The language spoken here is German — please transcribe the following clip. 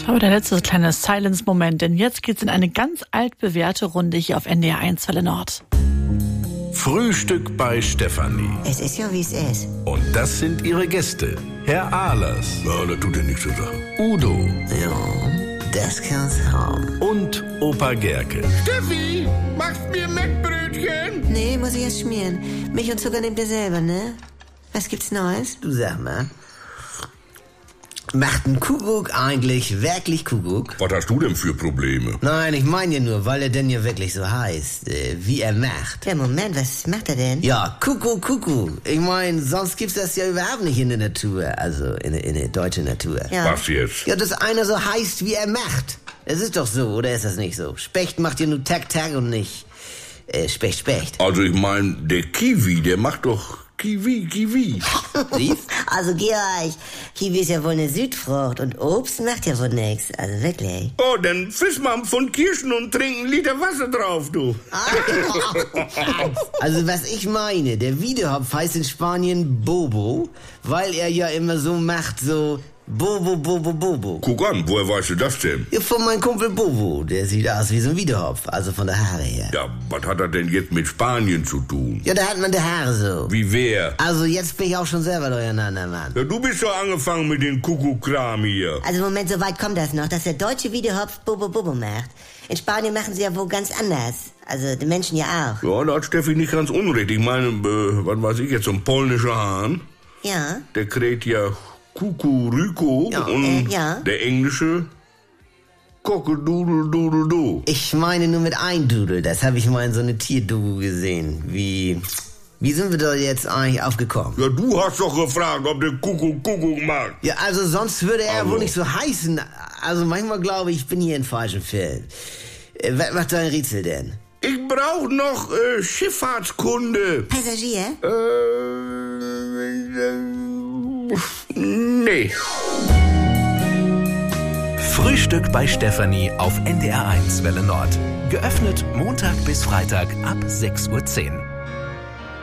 Das war der letzte kleine Silence-Moment, denn jetzt geht's in eine ganz altbewährte Runde hier auf NDR 1 Welle Nord. Frühstück bei Stefanie. Es ist ja, wie es ist. Und das sind ihre Gäste. Herr Ahlers. Ja, das tut ja nichts zur Sache. Udo. Ja, das kann's haben. Und Opa Gerke. Steffi, machst mir Mettbrötchen? Nee, muss ich erst schmieren. Milch und Zucker nehmt ihr selber, ne? Was gibt's Neues? Du sag mal, macht ein Kuckuck eigentlich wirklich Kuckuck? Was hast du denn für Probleme? Nein, ich meine ja nur, weil er denn ja wirklich so heißt, wie er macht. Ja, Moment, was macht er denn? Ja, Kuckuck. Ich meine, sonst gibt's das ja überhaupt nicht in der Natur, also in der deutschen Natur. Ja. Was jetzt? Ja, dass einer so heißt, wie er macht. Es ist doch so, oder ist das nicht so? Specht macht ja nur Tag und nicht Specht. Also ich meine, der Kiwi, der macht doch Kiwi. Siehst? Also, Georg, Kiwi ist ja wohl eine Südfrucht und Obst macht ja wohl nix. Also wirklich. Oh, dann friss mal einen Pfund Kirschen und trink einen Liter Wasser drauf, du. Also was ich meine, der Wiedehopf heißt in Spanien Bobo, weil er ja immer so macht, so Bobo. Guck an, woher weißt du das denn? Ja, von meinem Kumpel Bobo, der sieht aus wie so ein Wiedehopf, also von der Haare her. Ja, was hat er denn jetzt mit Spanien zu tun? Ja, da hat man die Haare so. Wie wer? Also jetzt bin ich auch schon selber durcheinander, Mann. Ja, du bist doch angefangen mit dem Kuckuck-Kram hier. Also Moment, so weit kommt das noch, dass der deutsche Wiedehopf Bobo macht. In Spanien machen sie ja wohl ganz anders. Also die Menschen ja auch. Ja, da hat Steffi nicht ganz unrecht. Ich meine, was weiß ich jetzt, so ein polnischer Hahn, Ja. der kräht ja Kukuriko Ja, und ja. der englische Cockadoodle-Doodle-Do. Ich meine nur mit ein Dudel, das habe ich mal in so eine Tierdoku gesehen. Wie sind wir da jetzt eigentlich aufgekommen? Ja, du hast doch gefragt, ob der Kuckuck macht. Ja, also sonst würde er Also. wohl nicht so heißen. Also manchmal glaube ich bin hier in falschen Film. Was macht dein Rätsel denn? Ich brauch noch Schifffahrtskunde. Passagier? Nee. Frühstück bei Stefanie auf NDR 1 Welle Nord. Geöffnet Montag bis Freitag ab 6:10 Uhr.